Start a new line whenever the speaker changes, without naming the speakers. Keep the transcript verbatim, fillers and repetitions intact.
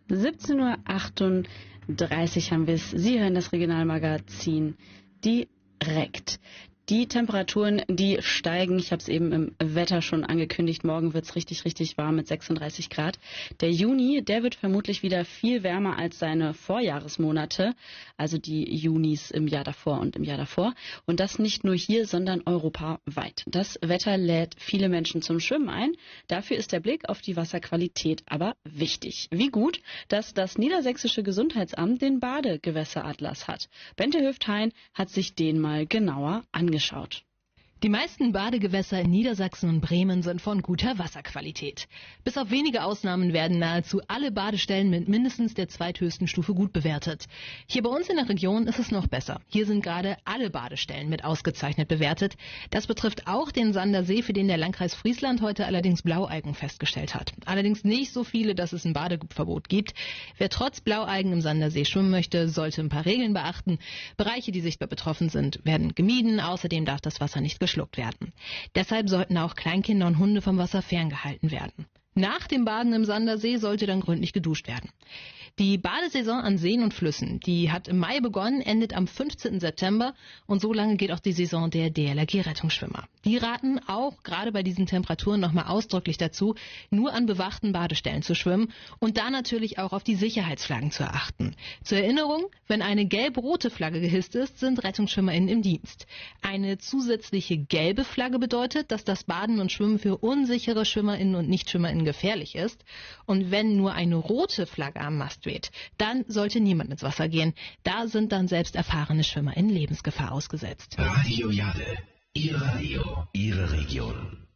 siebzehn Uhr achtunddreißig haben wir es. Sie hören das Regionalmagazin direkt. Die Temperaturen, die steigen. Ich habe es eben im Wetter schon angekündigt. Morgen wird es richtig, richtig warm mit sechsunddreißig Grad. Der Juni, der wird vermutlich wieder viel wärmer als seine Vorjahresmonate, also die Junis im Jahr davor und im Jahr davor. Und das nicht nur hier, sondern europaweit. Das Wetter lädt viele Menschen zum Schwimmen ein. Dafür ist der Blick auf die Wasserqualität aber wichtig. Wie gut, dass das Niedersächsische Gesundheitsamt den Badegewässeratlas hat. Bente Höft-Hein hat sich den mal genauer angeschaut. Schaut.
Die meisten Badegewässer in Niedersachsen und Bremen sind von guter Wasserqualität. Bis auf wenige Ausnahmen werden nahezu alle Badestellen mit mindestens der zweithöchsten Stufe gut bewertet. Hier bei uns in der Region ist es noch besser. Hier sind gerade alle Badestellen mit ausgezeichnet bewertet. Das betrifft auch den Sandersee, für den der Landkreis Friesland heute allerdings Blaualgen festgestellt hat. Allerdings nicht so viele, dass es ein Badeverbot gibt. Wer trotz Blaualgen im Sandersee schwimmen möchte, sollte ein paar Regeln beachten. Bereiche, die sichtbar betroffen sind, werden gemieden. Außerdem darf das Wasser nicht geschluckt werden. Deshalb sollten auch Kleinkinder und Hunde vom Wasser ferngehalten werden. Nach dem Baden im Sandersee sollte dann gründlich geduscht werden. Die Badesaison an Seen und Flüssen, die hat im Mai begonnen, endet am fünfzehnten September und so lange geht auch die Saison der D L R G-Rettungsschwimmer. Die raten auch gerade bei diesen Temperaturen nochmal ausdrücklich dazu, nur an bewachten Badestellen zu schwimmen und da natürlich auch auf die Sicherheitsflaggen zu achten. Zur Erinnerung, wenn eine gelb-rote Flagge gehisst ist, sind RettungsschwimmerInnen im Dienst. Eine zusätzliche gelbe Flagge bedeutet, dass das Baden und Schwimmen für unsichere SchwimmerInnen und NichtschwimmerInnen gefährlich ist. Und wenn nur eine rote Flagge am Mast weht, dann sollte niemand ins Wasser gehen. Da sind dann selbst erfahrene Schwimmer in Lebensgefahr ausgesetzt.
Radio Jade, Ihr Radio, Ihre Region.